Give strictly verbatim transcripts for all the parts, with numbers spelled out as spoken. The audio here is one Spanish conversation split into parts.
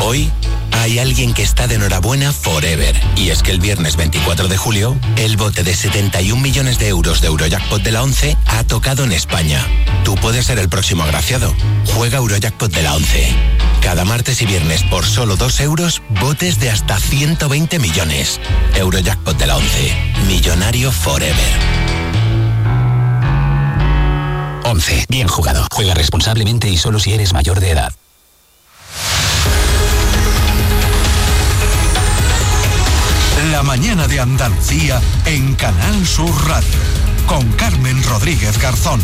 Hoy hay alguien que está de enhorabuena forever. Y es que el viernes veinticuatro de julio, el bote de setenta y un millones de euros de Eurojackpot de la ONCE ha tocado en España. Tú puedes ser el próximo agraciado. Juega Eurojackpot de la ONCE. Cada martes y viernes por solo dos euros, botes de hasta ciento veinte millones. Eurojackpot de la ONCE. Millonario forever. ONCE. Bien jugado. Juega responsablemente y solo si eres mayor de edad. La mañana de Andalucía en Canal Sur Radio, con Carmen Rodríguez Garzón.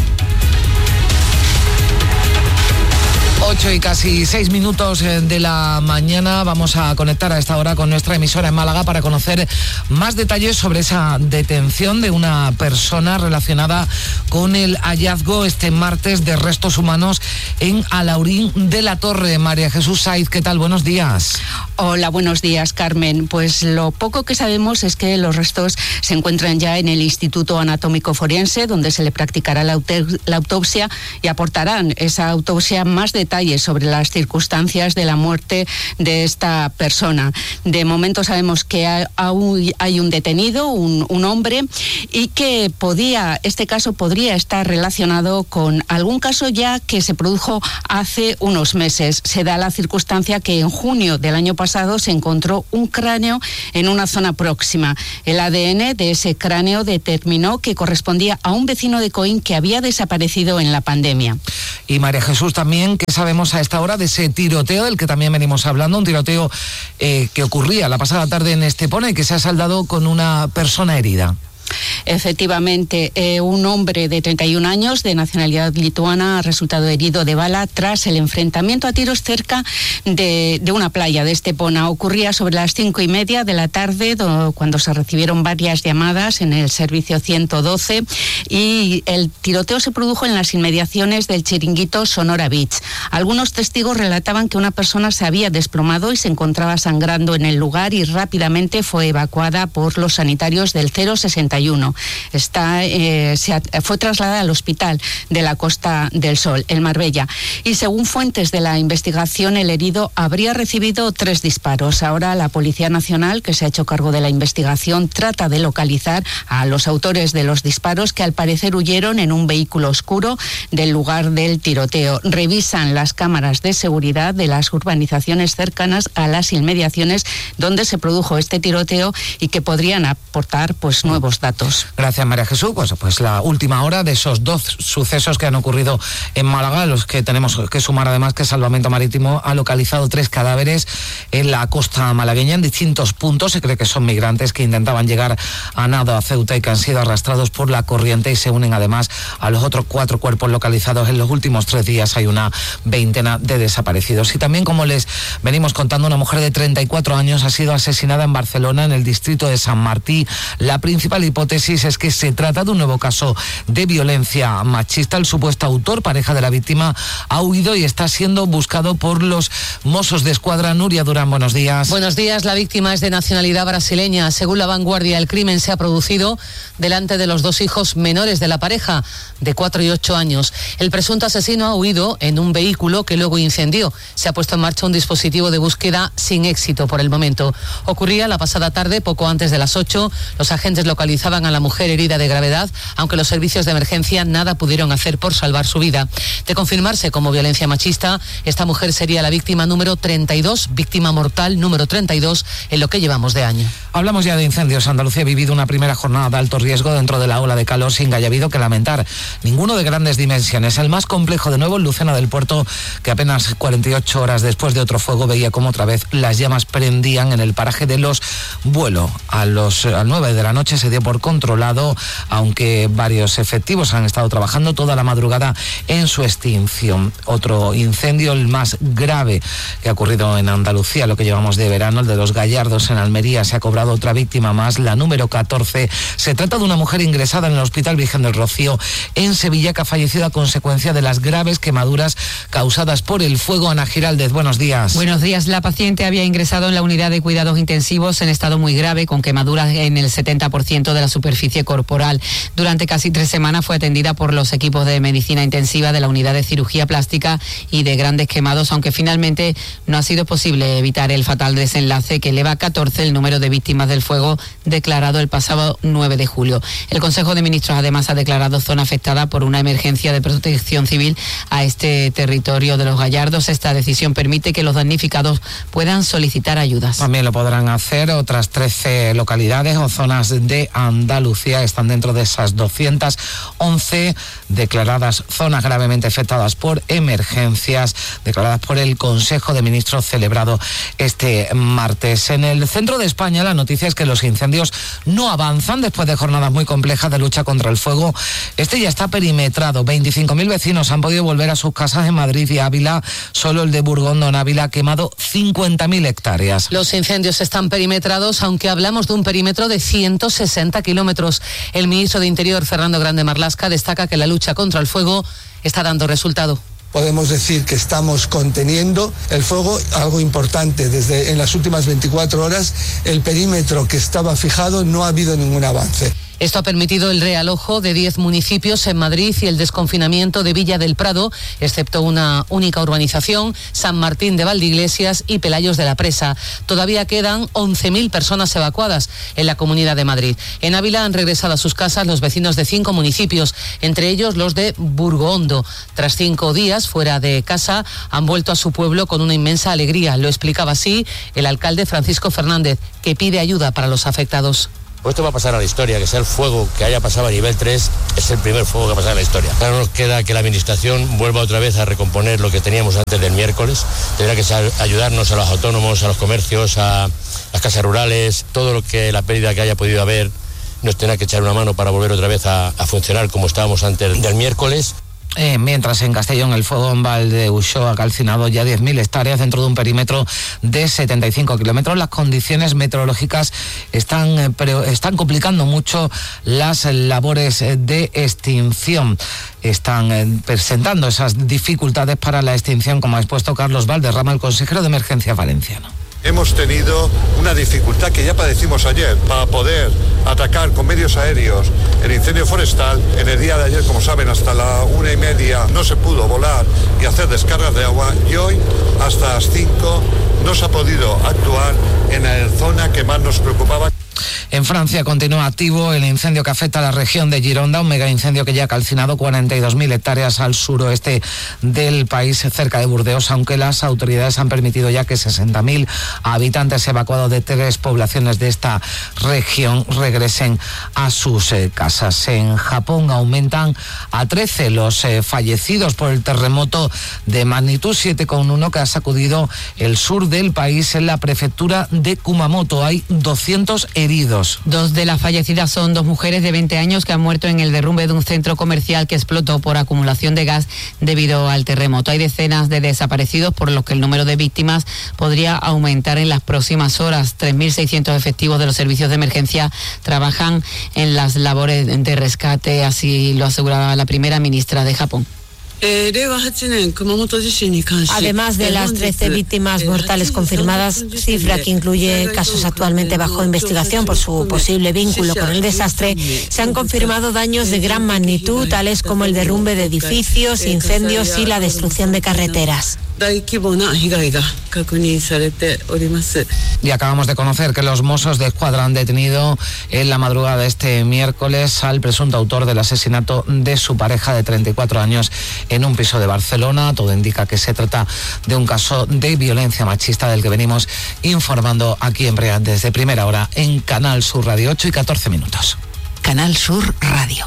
Ocho y casi seis minutos de la mañana. Vamos a conectar a esta hora con nuestra emisora en Málaga para conocer más detalles sobre esa detención de una persona relacionada con el hallazgo este martes de restos humanos en Alhaurín de la Torre. María Jesús Saiz, ¿qué tal? Buenos días. Hola, buenos días, Carmen. Pues lo poco que sabemos es que los restos se encuentran ya en el Instituto Anatómico Forense, donde se le practicará la, aut- la autopsia y aportarán esa autopsia más detalles sobre las circunstancias de la muerte de esta persona. De momento sabemos que hay, hay un detenido, un, un hombre, y que podía, este caso podría estar relacionado con algún caso ya que se produjo hace unos meses. Se da la circunstancia que en junio del año pasado se encontró un cráneo en una zona próxima. El A D N de ese cráneo determinó que correspondía a un vecino de Coín que había desaparecido en la pandemia. Y María Jesús, también, ¿qué sabemos a esta hora de ese tiroteo del que también venimos hablando? Un tiroteo eh, que ocurría la pasada tarde en Estepona y que se ha saldado con una persona herida. Efectivamente, eh, un hombre de treinta y un años de nacionalidad lituana ha resultado herido de bala tras el enfrentamiento a tiros cerca de, de una playa de Estepona. Ocurría sobre las cinco y media de la tarde, do, cuando se recibieron varias llamadas en el servicio ciento doce, y el tiroteo se produjo en las inmediaciones del chiringuito Sonora Beach. Algunos testigos relataban que una persona se había desplomado y se encontraba sangrando en el lugar y rápidamente fue evacuada por los sanitarios del cero sesenta y uno. Está, eh, se ha, fue trasladada al hospital de la Costa del Sol, en Marbella. Y según fuentes de la investigación, el herido habría recibido tres disparos. Ahora la Policía Nacional, que se ha hecho cargo de la investigación, trata de localizar a los autores de los disparos, que al parecer huyeron en un vehículo oscuro del lugar del tiroteo. Revisan las cámaras de seguridad de las urbanizaciones cercanas a las inmediaciones donde se produjo este tiroteo y que podrían aportar pues nuevos datos. Gracias, María Jesús. Pues, pues la última hora de esos dos sucesos que han ocurrido en Málaga, los que tenemos que sumar además que Salvamento Marítimo ha localizado tres cadáveres en la costa malagueña en distintos puntos. Se cree que son migrantes que intentaban llegar a Nado, a Ceuta, y que han sido arrastrados por la corriente y se unen además a los otros cuatro cuerpos localizados en los últimos tres días. Hay una veintena de desaparecidos. Y también, como les venimos contando, una mujer de treinta y cuatro años ha sido asesinada en Barcelona, en el distrito de San Martí. La principal hipótesis es que se trata de un nuevo caso de violencia machista. El supuesto autor, pareja de la víctima, ha huido y está siendo buscado por los Mossos de Escuadra. Nuria Durán, buenos días. Buenos días. La víctima es de nacionalidad brasileña. Según La Vanguardia, el crimen se ha producido delante de los dos hijos menores de la pareja, de cuatro y ocho años. El presunto asesino ha huido en un vehículo que luego incendió. Se ha puesto en marcha un dispositivo de búsqueda sin éxito por el momento. Ocurría la pasada tarde, poco antes de las ocho. Los agentes localizaban a la mujer herida de gravedad, aunque los servicios de emergencia nada pudieron hacer por salvar su vida. De confirmarse como violencia machista, esta mujer sería la víctima número treinta y dos, víctima mortal número treinta y dos en lo que llevamos de año. Hablamos ya de incendios. Andalucía ha vivido una primera jornada de alto riesgo dentro de la ola de calor sin que haya habido que lamentar ninguno de grandes dimensiones. El más complejo de nuevo en Lucena del Puerto, que apenas cuarenta y ocho horas después de otro fuego veía como otra vez las llamas prendían en el paraje de Los Buelo. A las nueve de la noche se dio por controlado, aunque varios efectivos han estado trabajando toda la madrugada en su extinción. Otro incendio, el más grave que ha ocurrido en Andalucía, lo que llevamos de verano, el de Los Gallardos en Almería. Se ha cobrado otra víctima más, la número catorce. Se trata de una mujer ingresada en el Hospital Virgen del Rocío en Sevilla, que ha fallecido a consecuencia de las graves quemaduras causadas por el fuego. Ana Giraldez, buenos días. Buenos días. La paciente había ingresado en la unidad de cuidados intensivos en estado muy grave, con quemaduras en el setenta por ciento de de la superficie corporal. Durante casi tres semanas fue atendida por los equipos de medicina intensiva de la unidad de cirugía plástica y de grandes quemados, aunque finalmente no ha sido posible evitar el fatal desenlace que eleva a catorce el número de víctimas del fuego declarado el pasado nueve de julio. El Consejo de Ministros además ha declarado zona afectada por una emergencia de protección civil a este territorio de Los Gallardos. Esta decisión permite que los damnificados puedan solicitar ayudas. También lo podrán hacer otras trece localidades o zonas de Andalucía. Están dentro de esas doscientas once declaradas zonas gravemente afectadas por emergencias, declaradas por el Consejo de Ministros celebrado este martes. En el centro de España la noticia es que los incendios no avanzan después de jornadas muy complejas de lucha contra el fuego. Este ya está perimetrado. veinticinco mil vecinos han podido volver a sus casas en Madrid y Ávila. Solo el de Burgondo en Ávila ha quemado cincuenta mil hectáreas. Los incendios están perimetrados, aunque hablamos de un perímetro de ciento sesenta kilómetros. El ministro de Interior, Fernando Grande Marlaska, destaca que la lucha contra el fuego está dando resultado. Podemos decir que estamos conteniendo el fuego, algo importante, desde en las últimas veinticuatro horas el perímetro que estaba fijado no ha habido ningún avance. Esto ha permitido el realojo de diez municipios en Madrid y el desconfinamiento de Villa del Prado, excepto una única urbanización, San Martín de Valdeiglesias y Pelayos de la Presa. Todavía quedan once mil personas evacuadas en la Comunidad de Madrid. En Ávila han regresado a sus casas los vecinos de cinco municipios, entre ellos los de Burgondo. Tras cinco días fuera de casa, han vuelto a su pueblo con una inmensa alegría. Lo explicaba así el alcalde Francisco Fernández, que pide ayuda para los afectados. Pues esto va a pasar a la historia, que sea el fuego que haya pasado a nivel tres, es el primer fuego que ha pasado en la historia. Ahora nos queda que la administración vuelva otra vez a recomponer lo que teníamos antes del miércoles. Tendrá que ayudarnos a los autónomos, a los comercios, a las casas rurales, todo lo que la pérdida que haya podido haber, nos tendrá que echar una mano para volver otra vez a, a funcionar como estábamos antes del miércoles. Eh, mientras en Castellón el fuego en Valdeusó ha calcinado ya diez mil hectáreas dentro de un perímetro de setenta y cinco kilómetros. Las condiciones meteorológicas están, eh, pero están complicando mucho las labores de extinción. Están eh, presentando esas dificultades para la extinción, como ha expuesto Carlos Valderrama, el consejero de Emergencias valenciano. Hemos tenido una dificultad que ya padecimos ayer para poder atacar con medios aéreos el incendio forestal. En el día de ayer, como saben, hasta la una y media no se pudo volar y hacer descargas de agua, y hoy hasta las cinco no se ha podido actuar en la zona que más nos preocupaba. En Francia continúa activo el incendio que afecta a la región de Gironda, un mega incendio que ya ha calcinado cuarenta y dos mil hectáreas al suroeste del país, cerca de Burdeos, aunque las autoridades han permitido ya que sesenta mil habitantes evacuados de tres poblaciones de esta región regresen a sus eh, casas. En Japón aumentan a trece los eh, fallecidos por el terremoto de magnitud siete coma uno que ha sacudido el sur del país. En la prefectura de Kumamoto hay doscientos heridos. Dos de las fallecidas son dos mujeres de veinte años que han muerto en el derrumbe de un centro comercial que explotó por acumulación de gas debido al terremoto. Hay decenas de desaparecidos, por lo que el número de víctimas podría aumentar en las próximas horas. tres mil seiscientos efectivos de los servicios de emergencia trabajan en las labores de rescate, así lo aseguraba la primera ministra de Japón. Además de las trece víctimas mortales confirmadas, cifra que incluye casos actualmente bajo investigación por su posible vínculo con el desastre, se han confirmado daños de gran magnitud, tales como el derrumbe de edificios, incendios y la destrucción de carreteras. Y acabamos de conocer que los Mossos de Escuadra han detenido en la madrugada de este miércoles al presunto autor del asesinato de su pareja de treinta y cuatro años en un piso de Barcelona. Todo indica que se trata de un caso de violencia machista del que venimos informando aquí en Brea desde primera hora en Canal Sur Radio. Ocho y catorce minutos. Canal Sur Radio.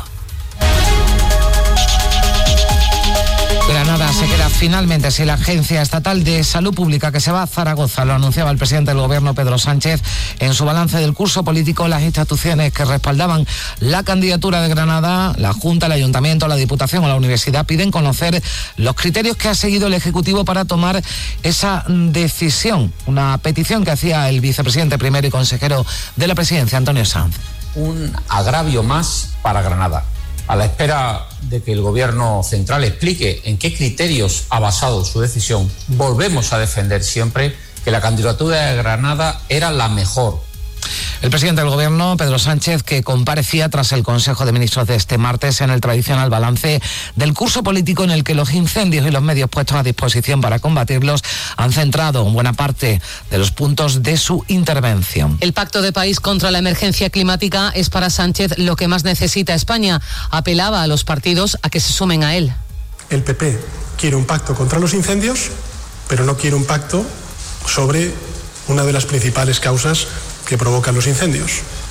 Granada se queda finalmente sin la Agencia Estatal de Salud Pública, que se va a Zaragoza. Lo anunciaba el presidente del Gobierno, Pedro Sánchez, en su balance del curso político. Las instituciones que respaldaban la candidatura de Granada, la Junta, el Ayuntamiento, la Diputación o la Universidad, piden conocer los criterios que ha seguido el Ejecutivo para tomar esa decisión. Una petición que hacía el vicepresidente primero y consejero de la Presidencia, Antonio Sanz. Un agravio más para Granada. A la espera de que el Gobierno central explique en qué criterios ha basado su decisión, volvemos a defender siempre que la candidatura de Granada era la mejor. El presidente del Gobierno, Pedro Sánchez, que comparecía tras el Consejo de Ministros de este martes en el tradicional balance del curso político en el que los incendios y los medios puestos a disposición para combatirlos han centrado buena parte de los puntos de su intervención. El Pacto de País contra la emergencia climática es para Sánchez lo que más necesita España. Apelaba a los partidos a que se sumen a él. El P P quiere un pacto contra los incendios, pero no quiere un pacto sobre una de las principales causas que provocan los incendios.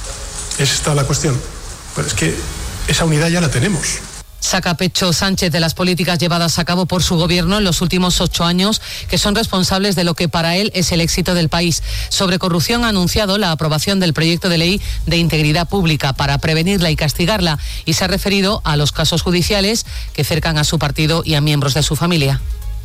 ¿Es esta la cuestión? Pues es que esa unidad ya la tenemos. Saca pecho Sánchez de las políticas llevadas a cabo por su gobierno en los últimos ocho años, que son responsables de lo que para él es el éxito del país. Sobre corrupción ha anunciado la aprobación del proyecto de ley de integridad pública para prevenirla y castigarla, y se ha referido a los casos judiciales que cercan a su partido y a miembros de su familia.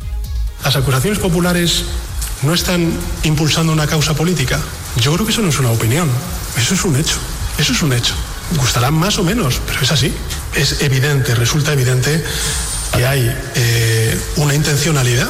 Las acusaciones populares no están impulsando una causa política. Yo creo que eso no es una opinión, eso es un hecho, eso es un hecho. Gustarán más o menos, pero es así. Es evidente, resulta evidente que hay eh, una intencionalidad.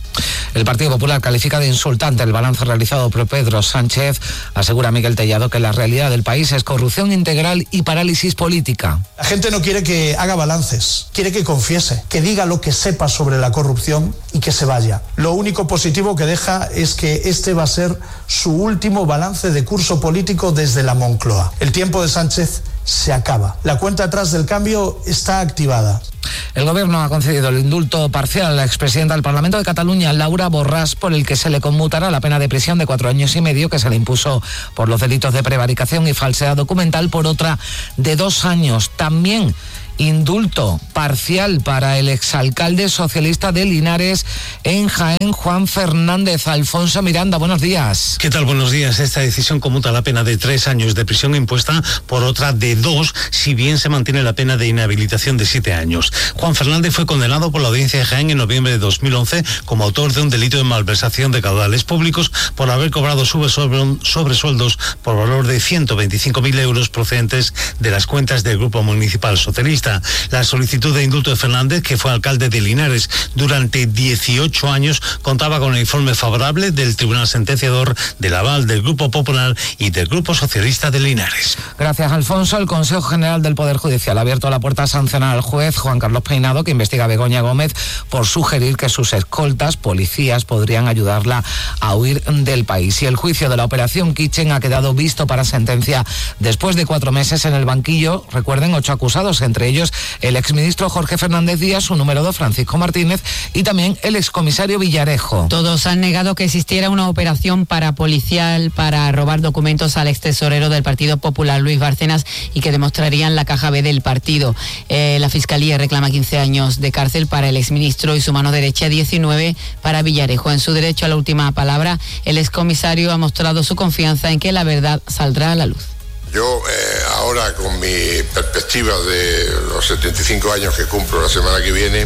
El Partido Popular califica de insultante el balance realizado por Pedro Sánchez. Asegura Miguel Tellado que la realidad del país es corrupción integral y parálisis política. La gente no quiere que haga balances, quiere que confiese, que diga lo que sepa sobre la corrupción y que se vaya. Lo único positivo que deja es que este va a ser su último balance de curso político desde la Moncloa. El tiempo de Sánchez se acaba. La cuenta atrás del cambio está activada. El Gobierno ha concedido el indulto parcial a la expresidenta del Parlamento de Cataluña, Laura Borràs, por el que se le conmutará la pena de prisión de cuatro años y medio que se le impuso por los delitos de prevaricación y falsedad documental por otra de dos años. También indulto parcial para el exalcalde socialista de Linares en Jaén, Juan Fernández. Alfonso Miranda, buenos días. ¿Qué tal? Buenos días. Esta decisión conmuta la pena de tres años de prisión impuesta por otra de dos, si bien se mantiene la pena de inhabilitación de siete años. Juan Fernández fue condenado por la audiencia de Jaén en noviembre de dos mil once como autor de un delito de malversación de caudales públicos por haber cobrado sobresueldos por valor de ciento veinticinco mil euros procedentes de las cuentas del Grupo Municipal Socialista. La solicitud de indulto de Fernández, que fue alcalde de Linares durante dieciocho años, contaba con el informe favorable del Tribunal Sentenciador, del aval del Grupo Popular y del Grupo Socialista de Linares. Gracias, Alfonso. El Consejo General del Poder Judicial ha abierto la puerta a sancionar al juez Juan Carlos Peinado, que investiga a Begoña Gómez por sugerir que sus escoltas, policías, podrían ayudarla a huir del país. Y el juicio de la Operación Kitchen ha quedado visto para sentencia después de cuatro meses en el banquillo. Recuerden, ocho acusados, entre ellos el exministro Jorge Fernández Díaz, su número dos Francisco Martínez y también el excomisario Villarejo. Todos han negado que existiera una operación parapolicial para robar documentos al extesorero del Partido Popular, Luis Bárcenas, y que demostrarían la caja B del partido. Eh, la Fiscalía reclama quince años de cárcel para el exministro y su mano derecha, diecinueve para Villarejo. En su derecho a la última palabra, el excomisario ha mostrado su confianza en que la verdad saldrá a la luz. Yo eh, ahora, con mi perspectiva de los setenta y cinco años que cumplo la semana que viene,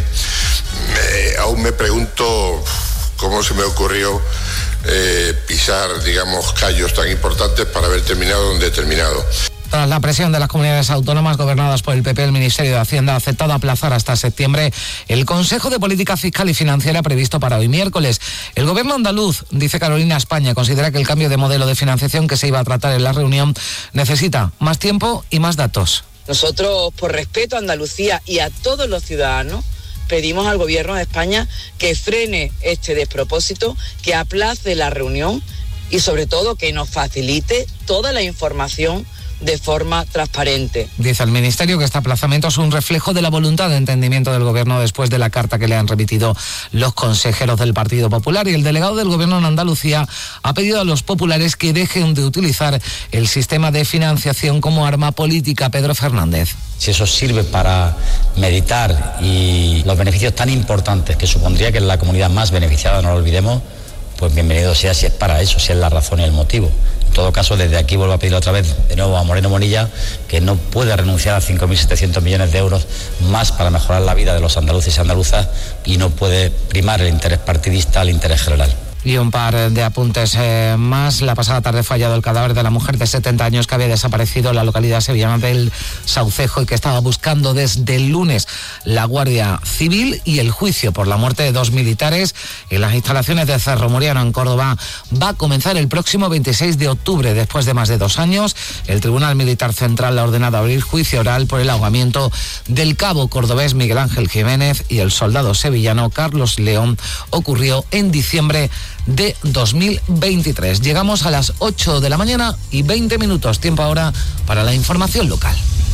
me, aún me pregunto cómo se me ocurrió eh, pisar, digamos, callos tan importantes para haber terminado donde he terminado. Tras la presión de las comunidades autónomas gobernadas por el P P, el Ministerio de Hacienda ha aceptado aplazar hasta septiembre el Consejo de Política Fiscal y Financiera previsto para hoy miércoles. El Gobierno andaluz, dice Carolina España, considera que el cambio de modelo de financiación que se iba a tratar en la reunión necesita más tiempo y más datos. Nosotros, por respeto a Andalucía y a todos los ciudadanos, pedimos al Gobierno de España que frene este despropósito, que aplace la reunión y sobre todo que nos facilite toda la información de forma transparente. Dice el Ministerio que este aplazamiento es un reflejo de la voluntad de entendimiento del Gobierno después de la carta que le han remitido los consejeros del Partido Popular, y el delegado del Gobierno en Andalucía ha pedido a los populares que dejen de utilizar el sistema de financiación como arma política. Pedro Fernández. Si eso sirve para meditar y los beneficios tan importantes que supondría que es la comunidad más beneficiada, no lo olvidemos, pues bienvenido sea si es para eso, si es la razón y el motivo. En todo caso, desde aquí vuelvo a pedir otra vez de nuevo a Moreno Monilla que no puede renunciar a cinco mil setecientos millones de euros más para mejorar la vida de los andaluces y andaluzas, y no puede primar el interés partidista al interés general. Y un par de apuntes eh, más. La pasada tarde fue hallado el cadáver de la mujer de setenta años que había desaparecido en la localidad sevillana del Saucejo y que estaba buscando desde el lunes la Guardia Civil. Y el juicio por la muerte de dos militares en las instalaciones de Cerro Moriano, en Córdoba, va a comenzar el próximo veintiséis de octubre. Después de más de dos años, el Tribunal Militar Central ha ordenado abrir juicio oral por el ahogamiento del cabo cordobés Miguel Ángel Jiménez y el soldado sevillano Carlos León. Ocurrió en diciembre de dos mil veintitrés. Llegamos a las ocho de la mañana y veinte minutos. Tiempo ahora para la información local.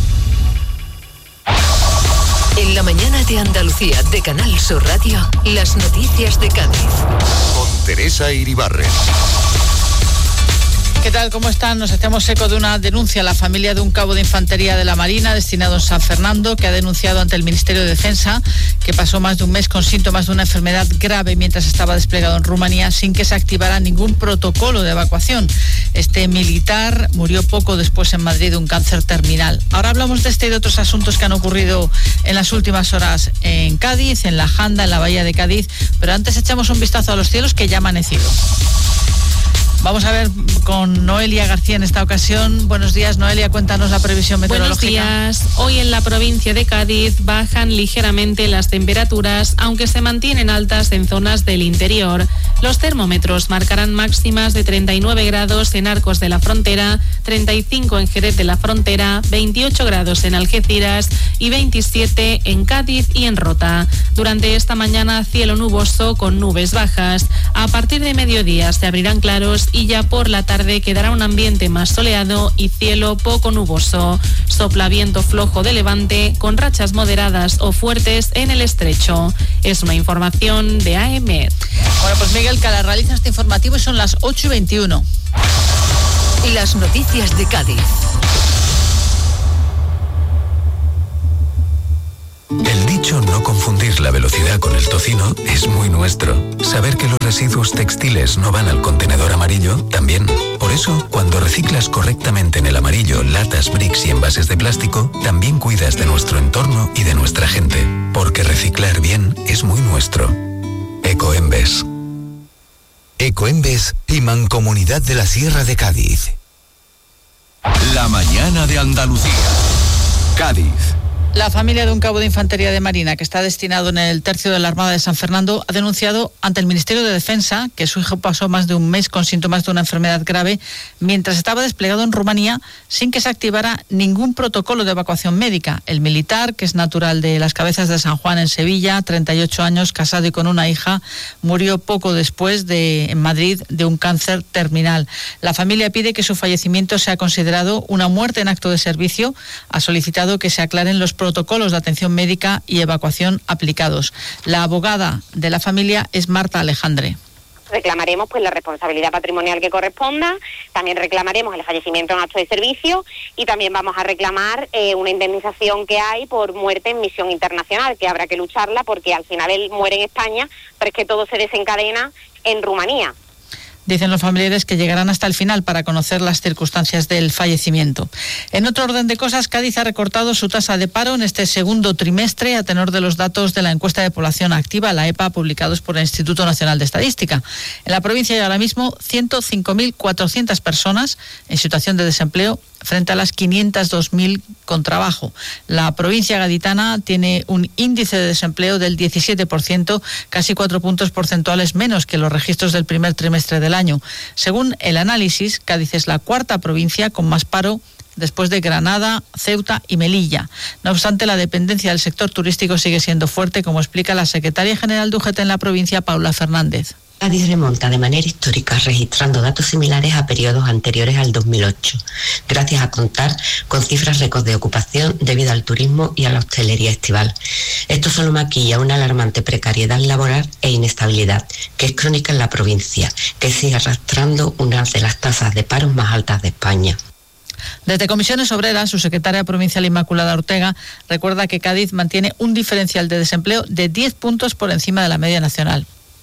En la mañana de Andalucía de Canal Sur Radio, las noticias de Cádiz. Con Teresa Iribarren. ¿Qué tal? ¿Cómo están? Nos hacemos eco de una denuncia a la familia de un cabo de infantería de la Marina destinado en San Fernando, que ha denunciado ante el Ministerio de Defensa que pasó más de un mes con síntomas de una enfermedad grave mientras estaba desplegado en Rumanía sin que se activara ningún protocolo de evacuación. Este militar murió poco después en Madrid de un cáncer terminal. Ahora hablamos de este y de otros asuntos que han ocurrido en las últimas horas en Cádiz, en La Janda, en la Bahía de Cádiz, pero antes echamos un vistazo a los cielos, que ya ha amanecido. Vamos a ver con Noelia García en esta ocasión. Buenos días, Noelia, cuéntanos la previsión meteorológica. Buenos días. Hoy en la provincia de Cádiz bajan ligeramente las temperaturas, aunque se mantienen altas en zonas del interior. Los termómetros marcarán máximas de treinta y nueve grados en Arcos de la Frontera, treinta y cinco en Jerez de la Frontera, veintiocho grados en Algeciras y veintisiete en Cádiz y en Rota. Durante esta mañana, cielo nuboso con nubes bajas. A partir de mediodía se abrirán claros y ya por la tarde quedará un ambiente más soleado y cielo poco nuboso. Sopla viento flojo de levante con rachas moderadas o fuertes en el estrecho. Es una información de A E M E T. Bueno, pues Miguel Cala realiza este informativo y son las ocho y veintiuno. Las noticias de Cádiz. El dicho no confundir la velocidad con el tocino es muy nuestro. Saber que los residuos textiles no van al contenedor amarillo, también. Por eso, cuando reciclas correctamente en el amarillo latas, bricks y envases de plástico, también cuidas de nuestro entorno y de nuestra gente. Porque reciclar bien es muy nuestro. Ecoembes. Ecoembes y Mancomunidad de la Sierra de Cádiz. La mañana de Andalucía. Cádiz. La familia de un cabo de infantería de Marina que está destinado en el tercio de la Armada de San Fernando ha denunciado ante el Ministerio de Defensa que su hijo pasó más de un mes con síntomas de una enfermedad grave mientras estaba desplegado en Rumanía sin que se activara ningún protocolo de evacuación médica. El militar, que es natural de Las Cabezas de San Juan en Sevilla, treinta y ocho años, casado y con una hija, murió poco después de, en Madrid de un cáncer terminal. La familia pide que su fallecimiento sea considerado una muerte en acto de servicio. Ha solicitado que se aclaren los protocolos de atención médica y evacuación aplicados. La abogada de la familia es Marta Alejandre. Reclamaremos pues la responsabilidad patrimonial que corresponda, también reclamaremos el fallecimiento en acto de servicio y también vamos a reclamar eh, una indemnización que hay por muerte en misión internacional, que habrá que lucharla porque al final él muere en España, pero es que todo se desencadena en Rumanía. Dicen los familiares que llegarán hasta el final para conocer las circunstancias del fallecimiento. En otro orden de cosas, Cádiz ha recortado su tasa de paro en este segundo trimestre a tenor de los datos de la encuesta de población activa, la E P A, publicados por el Instituto Nacional de Estadística. En la provincia hay ahora mismo ciento cinco mil cuatrocientas personas en situación de desempleo frente a las quinientos dos mil con trabajo. La provincia gaditana tiene un índice de desempleo del diecisiete por ciento, casi cuatro puntos porcentuales menos que los registros del primer trimestre del año. Según el análisis, Cádiz es la cuarta provincia con más paro después de Granada, Ceuta y Melilla. No obstante, la dependencia del sector turístico sigue siendo fuerte, como explica la secretaria general de U G T en la provincia, Paula Fernández. Cádiz remonta de manera histórica registrando datos similares a periodos anteriores al dos mil ocho, gracias a contar con cifras récord de ocupación debido al turismo y a la hostelería estival. Esto solo maquilla una alarmante precariedad laboral e inestabilidad, que es crónica en la provincia, que sigue arrastrando una de las tasas de paro más altas de España. Desde Comisiones Obreras, su secretaria provincial Inmaculada Ortega recuerda que Cádiz mantiene un diferencial de desempleo de diez puntos por encima de la media nacional.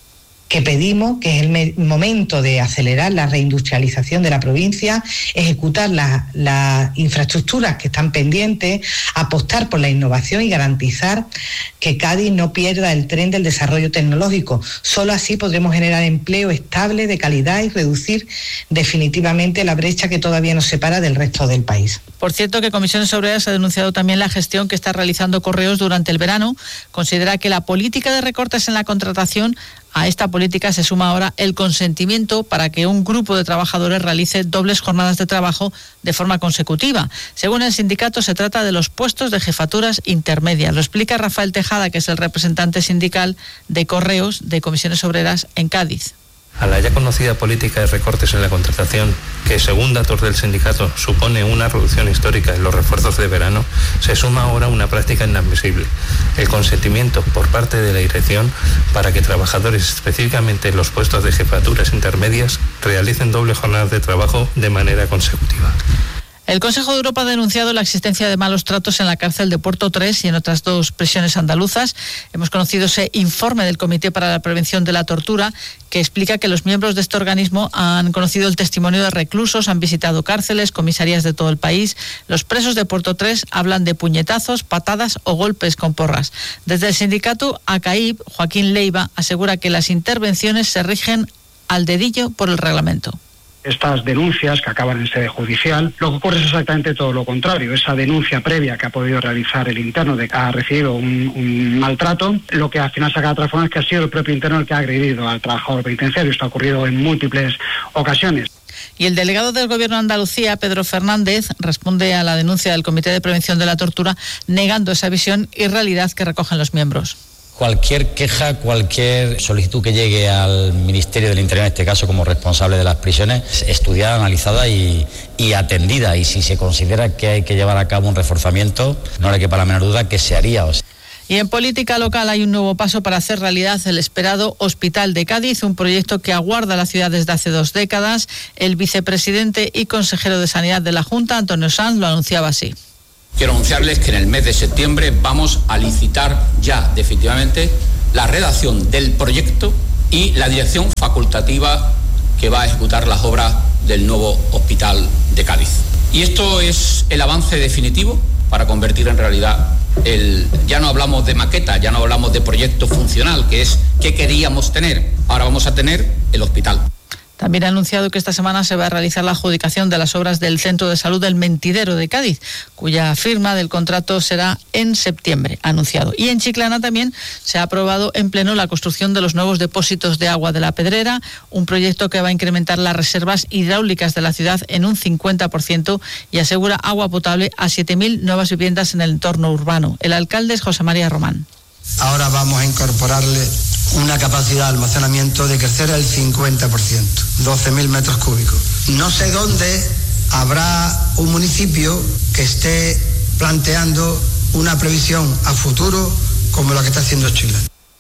que pedimos, que es el me- momento de acelerar la reindustrialización de la provincia, ejecutar las la infraestructuras que están pendientes, apostar por la innovación y garantizar que Cádiz no pierda el tren del desarrollo tecnológico. Solo así podremos generar empleo estable, de calidad y reducir definitivamente la brecha que todavía nos separa del resto del país. Por cierto, que Comisiones Obreras ha denunciado también la gestión que está realizando Correos durante el verano. Considera que la política de recortes en la contratación, a esta política se suma ahora el consentimiento para que un grupo de trabajadores realice dobles jornadas de trabajo de forma consecutiva. Según el sindicato, se trata de los puestos de jefaturas intermedias. Lo explica Rafael Tejada, que es el representante sindical de Correos de Comisiones Obreras en Cádiz. A la ya conocida política de recortes en la contratación, que según datos del sindicato supone una reducción histórica en los refuerzos de verano, se suma ahora una práctica inadmisible: el consentimiento por parte de la dirección para que trabajadores, específicamente en los puestos de jefaturas intermedias, realicen doble jornada de trabajo de manera consecutiva. El Consejo de Europa ha denunciado la existencia de malos tratos en la cárcel de Puerto tres y en otras dos prisiones andaluzas. Hemos conocido ese informe del Comité para la Prevención de la Tortura, que explica que los miembros de este organismo han conocido el testimonio de reclusos, han visitado cárceles, comisarías de todo el país. Los presos de Puerto tres hablan de puñetazos, patadas o golpes con porras. Desde el sindicato A C A I P, Joaquín Leiva asegura que las intervenciones se rigen al dedillo por el reglamento. Estas denuncias que acaban en sede judicial, lo que ocurre es exactamente todo lo contrario. Esa denuncia previa que ha podido realizar el interno de que ha recibido un, un maltrato, lo que al final saca de otra forma es que ha sido el propio interno el que ha agredido al trabajador penitenciario. Esto ha ocurrido en múltiples ocasiones. Y el delegado del Gobierno de Andalucía, Pedro Fernández, responde a la denuncia del Comité de Prevención de la Tortura, negando esa visión y realidad que recogen los miembros. Cualquier queja, cualquier solicitud que llegue al Ministerio del Interior, en este caso como responsable de las prisiones, estudiada, analizada y, y atendida. Y si se considera que hay que llevar a cabo un reforzamiento, no le quepa la menor duda que se haría. O sea. Y en política local hay un nuevo paso para hacer realidad el esperado Hospital de Cádiz, un proyecto que aguarda la ciudad desde hace dos décadas. El vicepresidente y consejero de Sanidad de la Junta, Antonio Sanz, lo anunciaba así. Quiero anunciarles que en el mes de septiembre vamos a licitar ya definitivamente la redacción del proyecto y la dirección facultativa que va a ejecutar las obras del nuevo Hospital de Cádiz. Y esto es el avance definitivo para convertir en realidad el... Ya no hablamos de maqueta, ya no hablamos de proyecto funcional, que es qué queríamos tener. Ahora vamos a tener el hospital. También ha anunciado que esta semana se va a realizar la adjudicación de las obras del Centro de Salud del Mentidero de Cádiz, cuya firma del contrato será en septiembre, ha anunciado. Y en Chiclana también se ha aprobado en pleno la construcción de los nuevos depósitos de agua de la Pedrera, un proyecto que va a incrementar las reservas hidráulicas de la ciudad en un cincuenta por ciento y asegura agua potable a siete mil nuevas viviendas en el entorno urbano. El alcalde es José María Román. Ahora vamos a incorporarle una capacidad de almacenamiento de crecer el cincuenta por ciento, doce mil metros cúbicos. No sé dónde habrá un municipio que esté planteando una previsión a futuro como la que está haciendo Chile.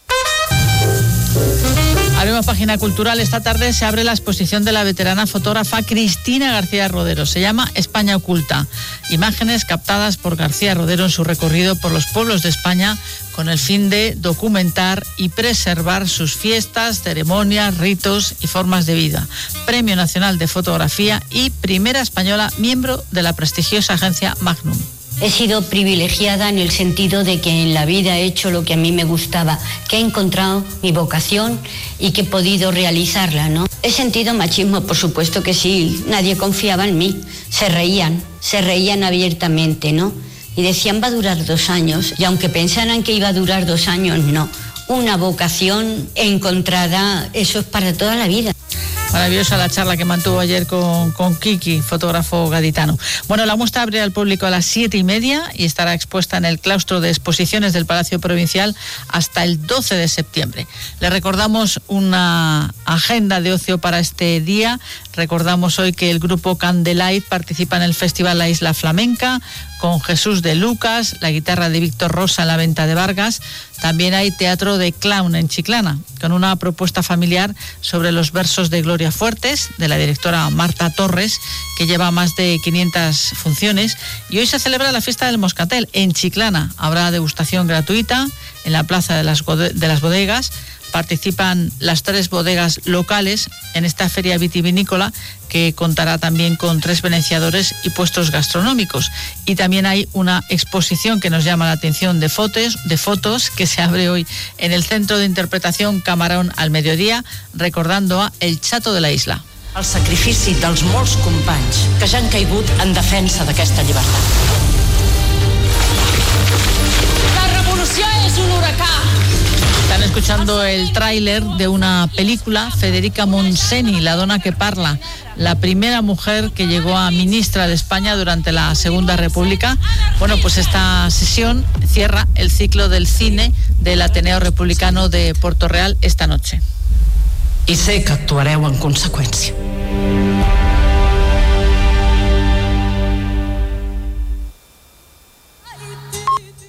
Abrimos página cultural. Esta tarde se abre la exposición de la veterana fotógrafa Cristina García Rodero. Se llama España Oculta. Imágenes captadas por García Rodero en su recorrido por los pueblos de España con el fin de documentar y preservar sus fiestas, ceremonias, ritos y formas de vida. Premio Nacional de Fotografía y primera española miembro de la prestigiosa agencia Magnum. He sido privilegiada en el sentido de que en la vida he hecho lo que a mí me gustaba, que he encontrado mi vocación y que he podido realizarla, ¿no? He sentido machismo, por supuesto que sí, nadie confiaba en mí, se reían, se reían abiertamente, ¿no? Y decían, va a durar dos años, y aunque pensaran que iba a durar dos años, no. Una vocación encontrada, eso es para toda la vida. Maravillosa la charla que mantuvo ayer con, con Kiki, fotógrafo gaditano. Bueno, la muestra abre al público a las siete y media y estará expuesta en el claustro de exposiciones del Palacio Provincial hasta el doce de septiembre. Le recordamos una agenda de ocio para este día. Recordamos hoy que el grupo Candlelight participa en el Festival La Isla Flamenca con Jesús de Lucas, la guitarra de Víctor Rosa en la Venta de Vargas. También hay teatro de clown en Chiclana, con una propuesta familiar sobre los versos de Gloria Fuertes, de la directora Marta Torres, que lleva más de quinientas funciones. Y hoy se celebra la fiesta del Moscatel en Chiclana. Habrá degustación gratuita en la Plaza de las, de las Bodegas. Participan las tres bodegas locales en esta feria vitivinícola, que contará también con tres venenciadores y puestos gastronómicos. Y también hay una exposición que nos llama la atención de fotos, de fotos que se abre hoy en el Centro de Interpretación Camarón al mediodía, recordando a El Chato de la Isla. El sacrifici dels molts companys que ja han caigut en defensa d'aquesta llibertat. La revolució és un huracà. Están escuchando el tráiler de una película, Federica Montseny, La dona que parla, la primera mujer que llegó a ministra de España durante la Segunda República. Bueno, pues esta sesión cierra el ciclo del cine del Ateneo Republicano de Puerto Real esta noche. I sé que actuareu en conseqüència.